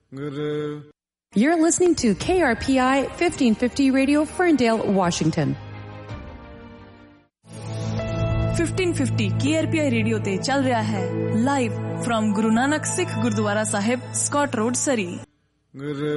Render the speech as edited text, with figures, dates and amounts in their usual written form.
You're listening to KRPI 1550 Radio, Ferndale, Washington. 1550 KRPI radio ते चल रहा है live from Guru Nanak Sikh gurdwara Sahib, Scott road, सरी।